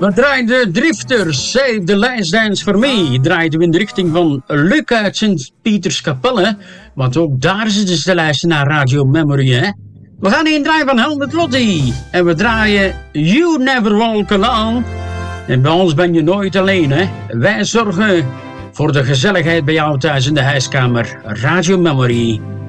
We draaiden Drifters, Save the Last Dance for Me. Draaiden we in de richting van Luc uit Sint-Pieterskapelle. Want ook daar zitten ze te luisteren naar Radio Memory, hè. We gaan een draaien van Helmut Lotti. En we draaien You Never Walk Alone. En bij ons ben je nooit alleen, hè. Wij zorgen voor de gezelligheid bij jou thuis in de huiskamer. Radio Memory.